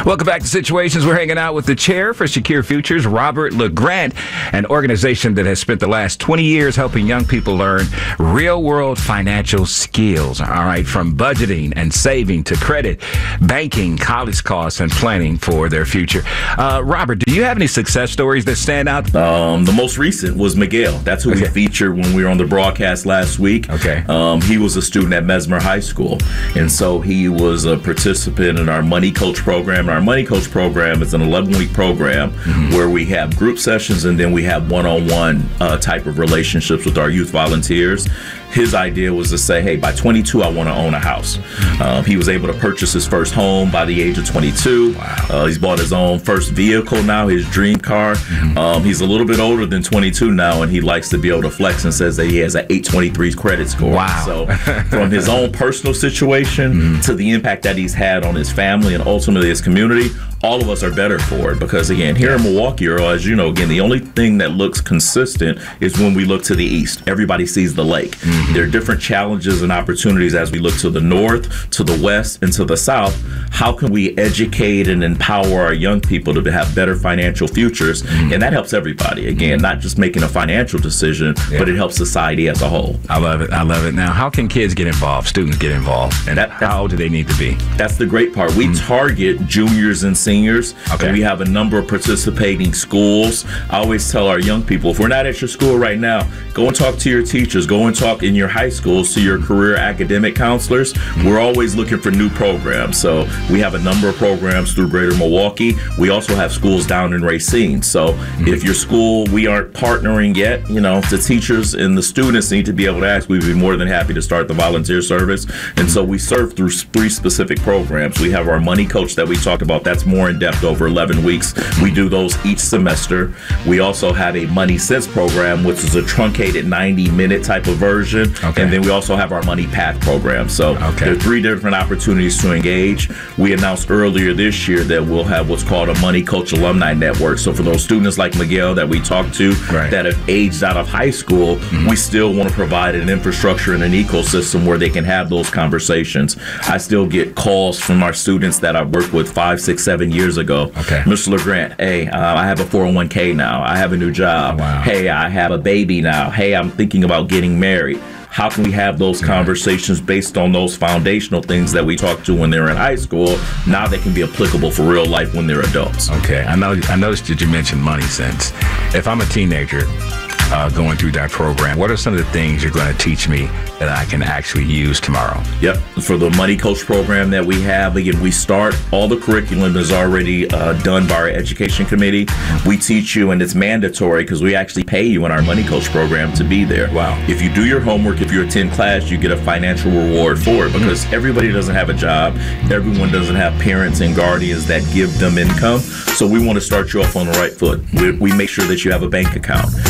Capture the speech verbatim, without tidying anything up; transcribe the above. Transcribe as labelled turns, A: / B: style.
A: Welcome back to Situations. We're hanging out with the chair for Secure Futures, Robert LeGrant, an organization that has spent the last twenty years helping young people learn real-world financial skills. All right, from budgeting and saving to credit, banking, college costs, and planning for their future. Uh, Robert, do you have any success stories that stand out?
B: Um, the most recent was Miguel. That's who okay. we featured when we were on the broadcast last week.
A: Okay.
B: Um, he was a student at Mesmer High School, and so he was a participant in our Money Coach program. And our Money Coach program is an eleven-week program mm-hmm. where we have group sessions and then we have one-on-one uh, type of relationships with our youth volunteers. His idea was to say, hey, by twenty-two, I want to own a house. Um, he was able to purchase his first home by the age of twenty-two.
A: Wow.
B: Uh, he's bought his own first vehicle now, his dream car. Mm-hmm. Um, he's a little bit older than twenty-two now, and he likes to be able to flex and says that he has an eight twenty-three credit score.
A: Wow.
B: So from his own personal situation mm-hmm. to the impact that he's had on his family and ultimately his community, all of us are better for it because, again, here in Milwaukee, Earl, as you know, again, the only thing that looks consistent is when we look to the east. Everybody sees the lake. Mm-hmm. There are different challenges and opportunities as we look to the north, to the west, and to the south. How can we educate and empower our young people to have better financial futures? Mm-hmm. And that helps everybody. Again, not just making a financial decision, yeah. but it helps society as a whole.
A: I love it. I love it. Now, how can kids get involved, students get involved? And that, how old do they need to be?
B: That's the great part. We mm-hmm. target juniors and seniors.
A: Okay.
B: And we have a number of participating schools. I always tell our young people, if we're not at your school right now, go and talk to your teachers. Go and talk in your high schools to your career academic counselors. Mm-hmm. We're always looking for new programs. So we have a number of programs through Greater Milwaukee. We also have schools down in Racine. So mm-hmm. if your school, we aren't partnering yet, you know, the teachers and the students need to be able to ask. We'd be more than happy to start the volunteer service. And so we serve through three specific programs. We have our Money Coach that we talked about. That's more in depth over eleven weeks. We do those each semester. We also have a Money Sense program, which is a truncated ninety minute type of version.
A: Okay.
B: And then we also have our Money Path program. So
A: okay.
B: there are three different opportunities to engage. We announced earlier this year that we'll have what's called a Money Coach Alumni Network. So for those students like Miguel that we talked to
A: right.
B: that have aged out of high school, mm-hmm. we still want to provide an infrastructure and an ecosystem where they can have those conversations. I still get calls from our students that I worked with five, six, seven years ago.
A: Okay.
B: Mister LeGrant, hey, uh, I have a four oh one k now. I have a new job.
A: Wow.
B: Hey, I have a baby now. Hey, I'm thinking about getting married. How can we have those conversations based on those foundational things that we talked to when they're in high school? Now they can be applicable for real life when they're adults.
A: Okay. I know. I noticed that you mentioned Money Sense. If I'm a teenager uh, going through that program, what are some of the things you're going to teach me that I can actually use tomorrow?
B: Yep. For the Money Coach program that we have, again, we start, all the curriculum is already uh, done by our education committee. We teach you, and it's mandatory because we actually pay you in our Money Coach program to be there.
A: Wow.
B: If you do your homework, if you attend class, you get a financial reward for it because mm. everybody doesn't have a job. Everyone doesn't have parents and guardians that give them income. So we want to start you off on the right foot. We, we make sure that you have a bank account.